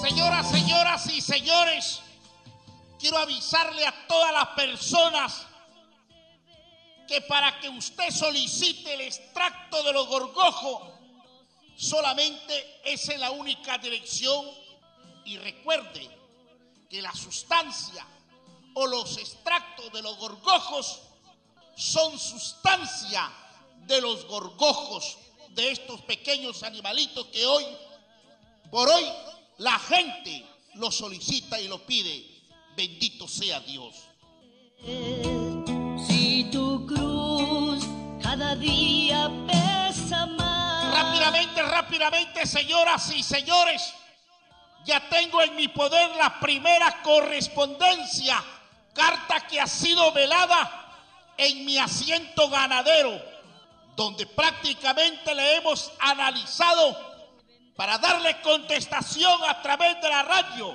Señoras y señores, quiero avisarle a todas las personas que para que usted solicite el extracto de los gorgojos, solamente es en la única dirección. Y recuerde que la sustancia o los extractos de los gorgojos son sustancia de los gorgojos de estos pequeños animalitos que hoy por hoy la gente lo solicita y lo pide. Bendito sea Dios. Si tu cruz cada día pesa más. Rápidamente, señoras y señores, ya tengo en mi poder la primera correspondencia, carta que ha sido velada en mi asiento ganadero, donde prácticamente le hemos analizado para darle contestación a través de la radio.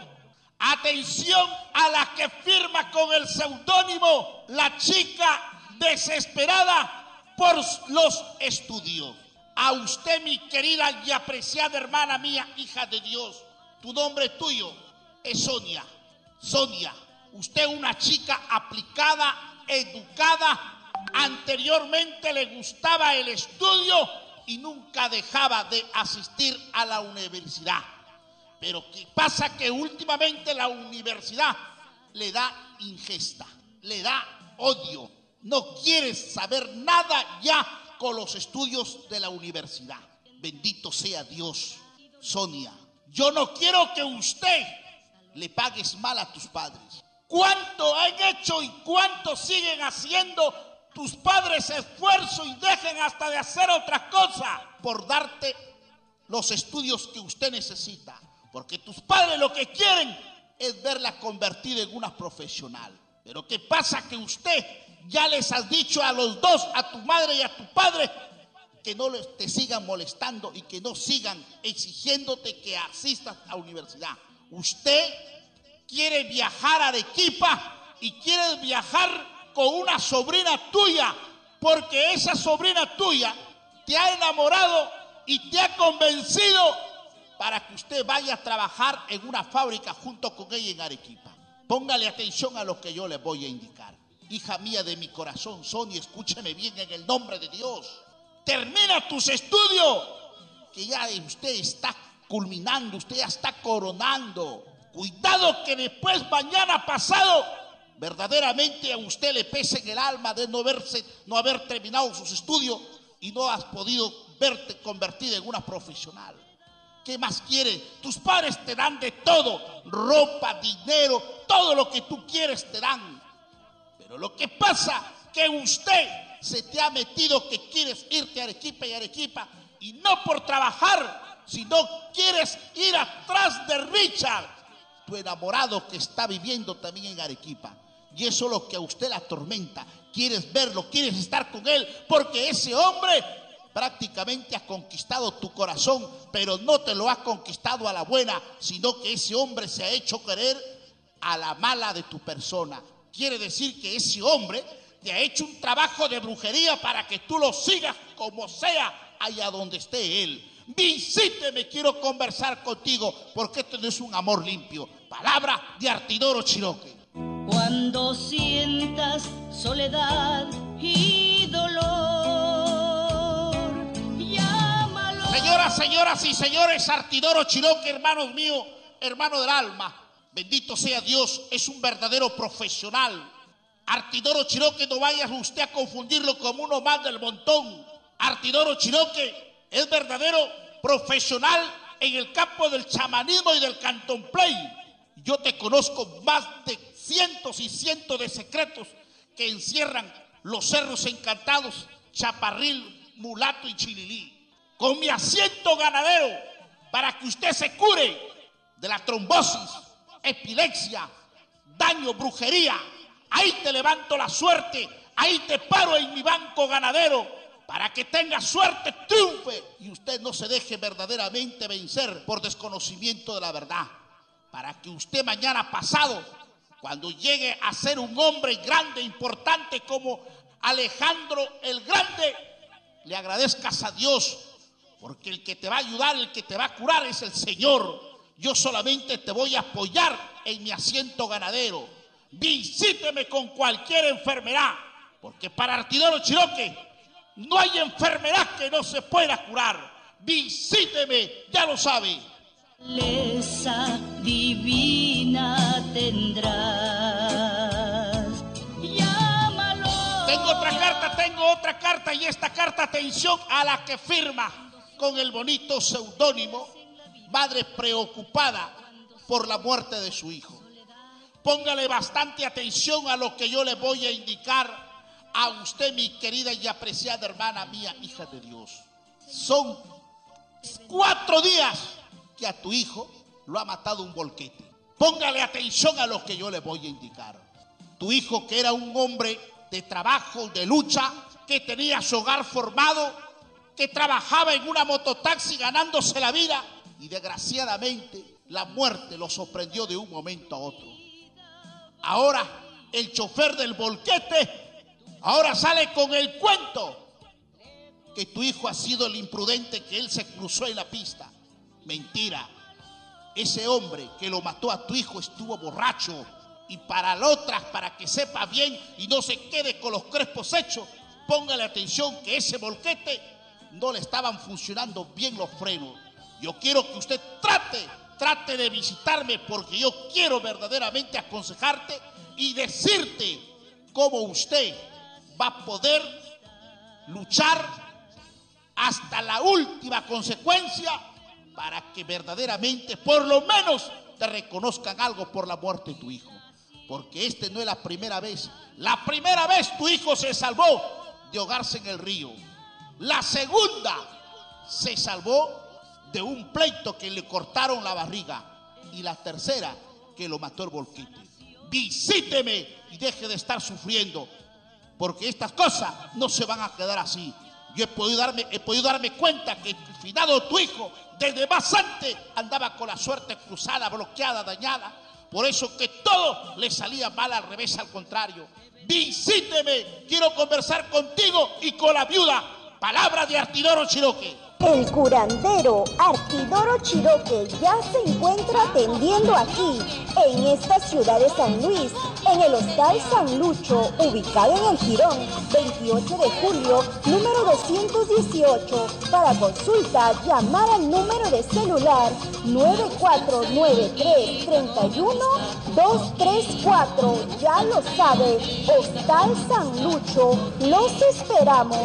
Atención a la que firma con el seudónimo La Chica Desesperada por los Estudios. A usted, mi querida y apreciada hermana mía, hija de Dios, tu nombre tuyo es Sonia. Sonia, usted una chica aplicada, educada, anteriormente le gustaba el estudio y nunca dejaba de asistir a la universidad. Pero ¿qué pasa? Que últimamente la universidad le da ingesta, le da odio. No quiere saber nada ya con los estudios de la universidad. Bendito sea Dios. Sonia, yo no quiero que usted le pagues mal a tus padres. ¿Cuánto han hecho y cuánto siguen haciendo tus padres esfuerzo y dejen hasta de hacer otras cosas por darte los estudios que usted necesita? Porque tus padres lo que quieren es verla convertida en una profesional. Pero ¿qué pasa? Que usted ya les has dicho a los dos, a tu madre y a tu padre, que no te sigan molestando y que no sigan exigiéndote que asistas a la universidad. Usted quiere viajar a Arequipa y quiere viajar con una sobrina tuya, porque esa sobrina tuya te ha enamorado y te ha convencido para que usted vaya a trabajar en una fábrica junto con ella en Arequipa. Póngale atención a lo que yo le voy a indicar. Hija mía de mi corazón, Sonia, escúcheme bien en el nombre de Dios. Termina tus estudios, que ya usted está culminando, usted ya está coronando. Cuidado que después, mañana pasado, verdaderamente a usted le pese en el alma de no haber terminado sus estudios y no has podido verte convertida en una profesional. ¿Qué más quiere? Tus padres te dan de todo, ropa, dinero, todo lo que tú quieres te dan. Pero lo que pasa que usted se te ha metido que quieres irte a Arequipa y no por trabajar, sino quieres ir atrás de Richard, tu enamorado que está viviendo también en Arequipa. Y eso es lo que a usted la atormenta. Quieres verlo, quieres estar con él, porque ese hombre prácticamente ha conquistado tu corazón, pero no te lo ha conquistado a la buena, sino que ese hombre se ha hecho querer a la mala de tu persona. Quiere decir que ese hombre te ha hecho un trabajo de brujería para que tú lo sigas como sea, allá donde esté él. Visíteme, quiero conversar contigo, porque esto no es un amor limpio. Palabra de Artidoro Chiroque. Cuando sientas soledad y dolor, llámalo. Señoras y señores, Artidoro Chiroque, hermanos míos, hermano del alma, bendito sea Dios, es un verdadero profesional. Artidoro Chiroque, no vaya usted a confundirlo como uno más del montón. Artidoro Chiroque es verdadero profesional en el campo del chamanismo y del candomblé. Yo te conozco más de cientos y cientos de secretos que encierran los cerros encantados, Chaparril, Mulato y Chililí. Con mi asiento ganadero, para que usted se cure de la trombosis, epilepsia, daño, brujería. Ahí te levanto la suerte, ahí te paro en mi banco ganadero, para que tenga suerte, triunfe y usted no se deje verdaderamente vencer por desconocimiento de la verdad. Para que usted mañana pasado, cuando llegue a ser un hombre grande, importante como Alejandro el Grande, le agradezcas a Dios, porque el que te va a ayudar, el que te va a curar es el Señor. Yo solamente te voy a apoyar en mi asiento ganadero. Visíteme con cualquier enfermedad, porque para Artidoro Chiroque no hay enfermedad que no se pueda curar. Visíteme, ya lo sabe. Belleza divina tendrás. Llámalo. Tengo otra carta y esta carta, atención a la que firma con el bonito seudónimo, madre preocupada por la muerte de su hijo. Póngale bastante atención a lo que yo le voy a indicar a usted, mi querida y apreciada hermana mía, hija de Dios. Son 4 días que a tu hijo lo ha matado un volquete. Póngale atención a lo que yo le voy a indicar. Tu hijo, que era un hombre de trabajo, de lucha, que tenía su hogar formado, que trabajaba en una mototaxi ganándose la vida, y desgraciadamente la muerte lo sorprendió de un momento a otro. Ahora el chofer del volquete ahora sale con el cuento que tu hijo ha sido el imprudente, que él se cruzó en la pista. Mentira. Ese hombre que lo mató a tu hijo estuvo borracho. Y para las otras, para que sepa bien y no se quede con los crespos hechos, póngale atención que ese volquete no le estaban funcionando bien los frenos. Yo quiero que usted trate de visitarme, porque yo quiero verdaderamente aconsejarte y decirte cómo usted va a poder luchar hasta la última consecuencia para que verdaderamente por lo menos te reconozcan algo por la muerte de tu hijo. Porque no es la primera vez. La primera vez tu hijo se salvó de ahogarse en el río. La segunda se salvó de un pleito que le cortaron la barriga. Y la tercera, que lo mató el volquete. Visíteme y deje de estar sufriendo, porque estas cosas no se van a quedar así. Yo he podido darme cuenta que el finado tu hijo desde más antes andaba con la suerte cruzada, bloqueada, dañada. Por eso que todo le salía mal, al revés, al contrario. Visíteme, quiero conversar contigo y con la viuda. Palabra de Artidoro Chiroque. El curandero Artidoro Chiroque ya se encuentra atendiendo aquí, en esta ciudad de San Luis, en el Hostal San Lucho, ubicado en el Jirón, 28 de julio, número 218. Para consulta, llamar al número de celular 9493-31-234. Ya lo sabe, Hostal San Lucho, los esperamos.